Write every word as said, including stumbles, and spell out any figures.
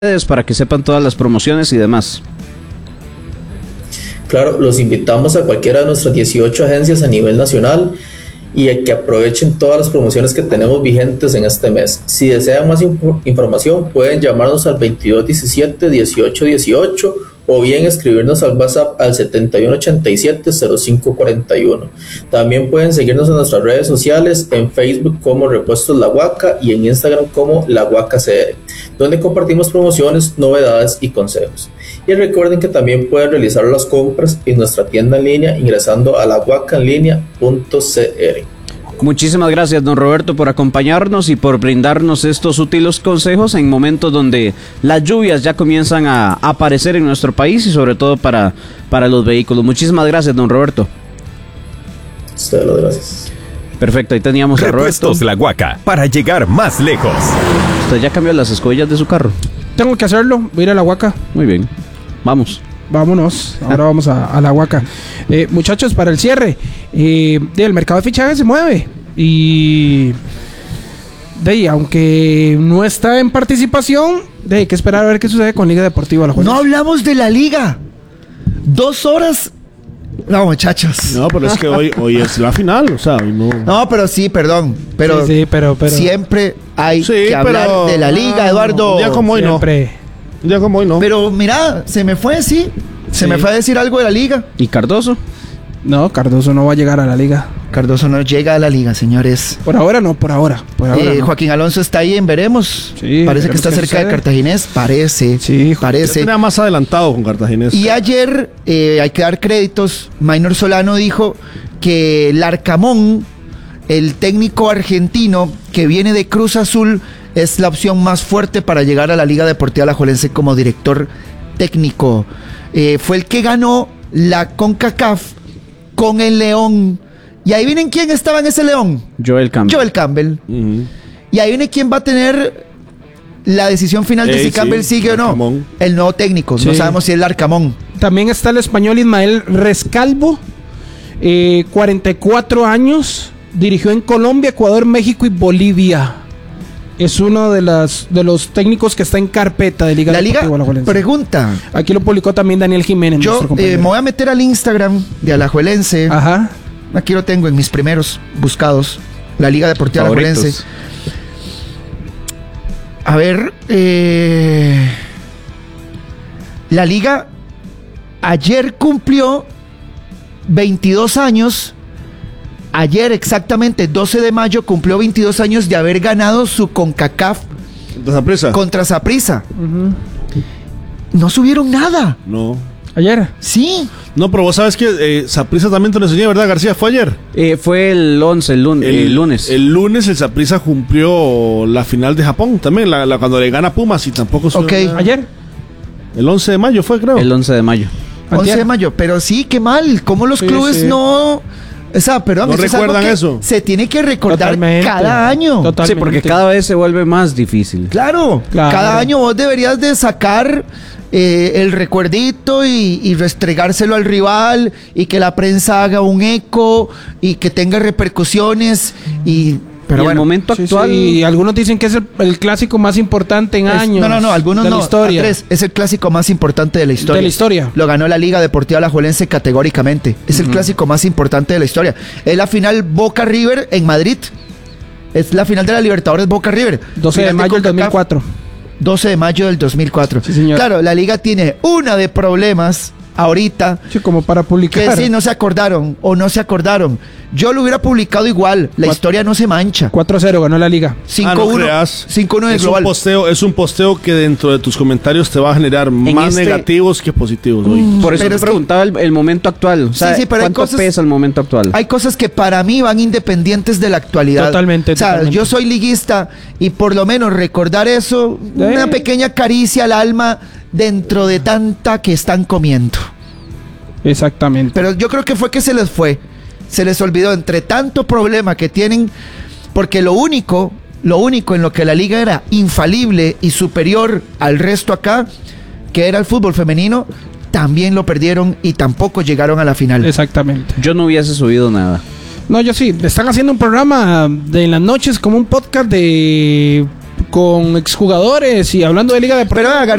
para que sepan todas las promociones y demás. Claro, los invitamos a cualquiera de nuestras dieciocho agencias a nivel nacional y a que aprovechen todas las promociones que tenemos vigentes en este mes. Si desean más inf- información pueden llamarnos al veintidós diecisiete dieciocho dieciocho o bien escribirnos al WhatsApp al setenta y uno ochenta y siete cero cinco cuarenta y uno. También pueden seguirnos en nuestras redes sociales, en Facebook como Repuestos La Huaca y en Instagram como La Huaca C R, donde compartimos promociones, novedades y consejos. Y recuerden que también pueden realizar las compras en nuestra tienda en línea ingresando a la huaca en línea punto c r. Muchísimas gracias, don Roberto, por acompañarnos y por brindarnos estos útiles consejos en momentos donde las lluvias ya comienzan a aparecer en nuestro país y sobre todo para, para los vehículos. Muchísimas gracias, don Roberto. Ustedes lo gracias. Perfecto, ahí teníamos a Roberto. Repuestos La Huaca, para llegar más lejos. ¿Usted ya cambió las escobillas de su carro? Tengo que hacerlo, voy a ir a La Huaca. Muy bien, vamos. Vámonos, ahora vamos a, a La Huaca. Eh, muchachos, para el cierre, eh, el mercado de fichajes se mueve. Y de ahí, aunque no está en participación, de hay que esperar a ver qué sucede con Liga Deportiva Alajuelense. No hablamos de la Liga. Dos horas. No, muchachos. No, pero es que hoy, hoy es la final, o sea, hoy no. No, pero sí, perdón. Pero, sí, sí, pero, pero siempre hay Sí, que hablar pero- de la Liga, Ah, Eduardo. un día como hoy siempre. no. Un día como hoy no. Pero mira, se me fue, sí. Se Sí. me fue a decir algo de la Liga. ¿Y Cardoso? No, Cardoso no va a llegar a la Liga. Cardoso no llega a la Liga, señores. Por ahora no, por ahora. Por ahora Eh, no. Joaquín Alonso está ahí en veremos. Sí, Parece que veremos está qué cerca de sucede. Cartaginés. Parece. Sí, Ya parece. tenía más adelantado con Cartaginés. Y ayer, eh, hay que dar créditos, Maynor Solano dijo que Larcamón, el técnico argentino que viene de Cruz Azul, es la opción más fuerte para llegar a la Liga Deportiva Alajuelense como director técnico. Eh, fue el que ganó la CONCACAF con el León. Y ahí vienen quién estaba en ese León. Joel Campbell. Joel Campbell. Ujú. Y ahí viene quién va a tener la decisión final de Ey, si Campbell sí, sigue o no. Larcamón. El nuevo técnico. No Sí. sabemos si es Larcamón. También está el español Ismael Rescalvo, eh, cuarenta y cuatro años, dirigió en Colombia, Ecuador, México y Bolivia. Es uno de, las, de los técnicos que está en carpeta de Liga La Liga Deportiva Alajuelense. pregunta. Aquí lo publicó también Daniel Jiménez. Yo nuestro eh, compañero. me voy a meter al Instagram de Alajuelense. Ajá. Aquí lo tengo en mis primeros buscados. La Liga Deportiva Favoritos. Alajuelense. A ver. eh, la Liga ayer cumplió veintidós años. Ayer exactamente, doce de mayo, cumplió veintidós años de haber ganado su CONCACAF ¿De esa prisa? contra Saprissa. Ujú. No subieron nada. No. Ayer. Sí. No, pero vos sabes que eh, Saprissa también te lo enseñé, ¿verdad, García? Fue ayer. Eh, fue el once, el, lun- el lunes. El lunes el Saprissa cumplió la final de Japón también, la, la- cuando le gana a Pumas y tampoco subió Ok. nada. Ayer. El once de mayo fue, creo. El once de mayo. once de Antier. mayo, pero sí, qué mal. ¿Cómo los Sí, clubes sí. no... O sea, perdón, ¿No eso es algo recuerdan que eso? se tiene que recordar Totalmente. cada año. Totalmente. Sí, porque cada vez se vuelve más difícil. Claro, Claro. cada año vos deberías de sacar eh, el recuerdito y, y restregárselo al rival y que la prensa haga un eco y que tenga repercusiones y... Pero y bueno, el momento Sí, actual... sí, y algunos dicen que es el, el clásico más importante en es- años. no, no, no, algunos de no. la historia. Andrés, es el clásico más importante de la historia. De la historia. Lo ganó la Liga Deportiva Alajuelense categóricamente. Es el clásico más importante de la historia. Es la final Boca River en Madrid. Es la final de la Libertadores Boca River. doce de Final mayo del dos mil CONCACAF. cuatro. doce de mayo del dos mil cuatro. Sí, señor. Claro, la liga tiene una de problemas ahorita Sí, como para que publicar. sí no se acordaron o no se acordaron. Yo lo hubiera publicado igual. La Cuat- historia no se mancha. cuatro a cero ganó la liga. cinco Ah, no uno creas. cinco uno en el es global. un posteo, es un posteo que dentro de tus comentarios te va a generar más este- negativos que positivos hoy. Por eso Pero te es que- preguntaba el, el momento actual. O sea, Sí, sí, pero hay ¿cuánto cosas- pesa el momento actual? Hay cosas que para mí van independientes de la actualidad. Totalmente, O sea, totalmente. yo soy liguista y por lo menos recordar eso, una pequeña caricia al alma dentro de tanta que están comiendo. Exactamente. Pero yo creo que fue que se les fue. Se les olvidó entre tanto problema que tienen. Porque lo único, lo único en lo que la liga era infalible y superior al resto acá, que era el fútbol femenino, también lo perdieron y tampoco llegaron a la final. Exactamente. Yo no hubiese subido nada. No, yo sí. Están haciendo un programa de en las noches como un podcast de con exjugadores y hablando de Liga Deportiva. Pero haga